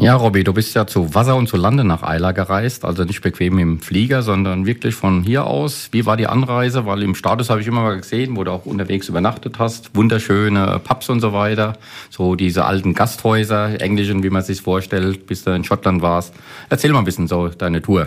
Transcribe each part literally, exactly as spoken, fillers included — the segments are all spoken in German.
Ja, Robby, du bist ja zu Wasser und zu Lande nach Eila gereist, also nicht bequem im Flieger, sondern wirklich von hier aus. Wie war die Anreise? Weil im Status habe ich immer mal gesehen, wo du auch unterwegs übernachtet hast. Wunderschöne Pubs und so weiter. So diese alten Gasthäuser, englischen, wie man sich vorstellt, bis du in Schottland warst. Erzähl mal ein bisschen so deine Tour.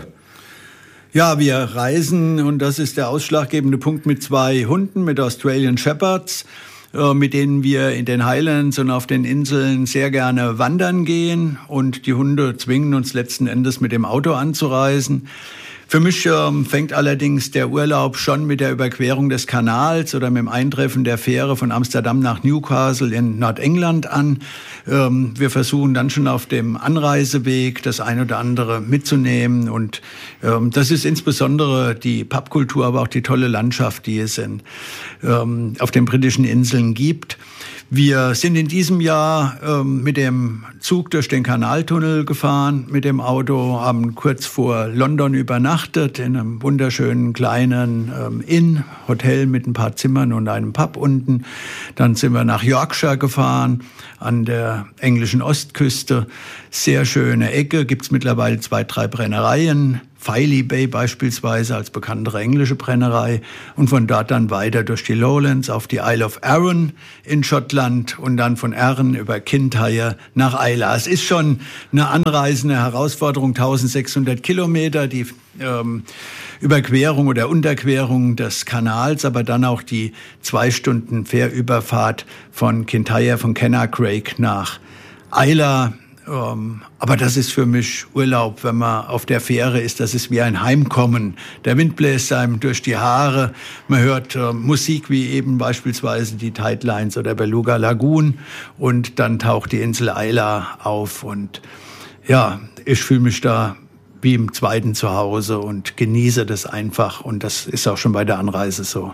Ja, wir reisen, und das ist der ausschlaggebende Punkt, mit zwei Hunden, mit Australian Shepherds, mit denen wir in den Highlands und auf den Inseln sehr gerne wandern gehen. Und die Hunde zwingen uns letzten Endes, mit dem Auto anzureisen. Für mich ähm, fängt allerdings der Urlaub schon mit der Überquerung des Kanals oder mit dem Eintreffen der Fähre von Amsterdam nach Newcastle in Nordengland an. Ähm, wir versuchen dann schon auf dem Anreiseweg das ein oder andere mitzunehmen. Und ähm, das ist insbesondere die Pubkultur, aber auch die tolle Landschaft, die es in, ähm, auf den britischen Inseln gibt. Wir sind in diesem Jahr ähm, mit dem Zug durch den Kanaltunnel gefahren, mit dem Auto, haben kurz vor London übernachtet in einem wunderschönen kleinen ähm, Inn-Hotel mit ein paar Zimmern und einem Pub unten. Dann sind wir nach Yorkshire gefahren, an der englischen Ostküste. Sehr schöne Ecke, gibt's mittlerweile zwei, drei Brennereien. Filey Bay beispielsweise als bekanntere englische Brennerei, und von dort dann weiter durch die Lowlands auf die Isle of Arran in Schottland und dann von Arran über Kintyre nach Eila. Es ist schon eine anreisende Herausforderung, eintausendsechshundert Kilometer, die ähm, Überquerung oder Unterquerung des Kanals, aber dann auch die zwei Stunden Fährüberfahrt von Kintyre, von Kennacraig nach Eila. Um, aber das ist für mich Urlaub, wenn man auf der Fähre ist. Das ist wie ein Heimkommen. Der Wind bläst einem durch die Haare. Man hört äh, Musik wie eben beispielsweise die Tidelines oder Beluga Lagoon. Und dann taucht die Insel Eila auf. Und ja, ich fühle mich da wie im zweiten Zuhause und genieße das einfach. Und das ist auch schon bei der Anreise so.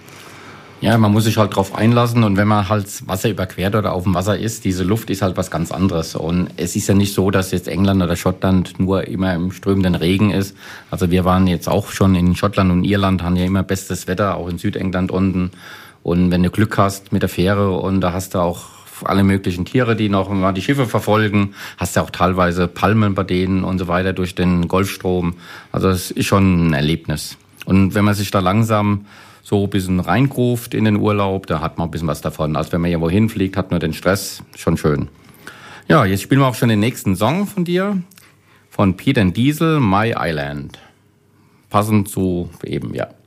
Ja, man muss sich halt drauf einlassen, und wenn man halt Wasser überquert oder auf dem Wasser ist, diese Luft ist halt was ganz anderes. Und es ist ja nicht so, dass jetzt England oder Schottland nur immer im strömenden Regen ist. Also wir waren jetzt auch schon in Schottland und Irland, haben ja immer bestes Wetter, auch in Südengland unten. Und wenn du Glück hast mit der Fähre, und da hast du auch alle möglichen Tiere, die noch mal die Schiffe verfolgen, hast du auch teilweise Palmen bei denen und so weiter durch den Golfstrom. Also es ist schon ein Erlebnis. Und wenn man sich da langsam so ein bisschen reingruft in den Urlaub, da hat man ein bisschen was davon. Als wenn man irgendwo hinfliegt, hat nur den Stress, schon schön. Ja, jetzt spielen wir auch schon den nächsten Song von dir, von Pete and Diesel, My Island. Passend zu eben, ja.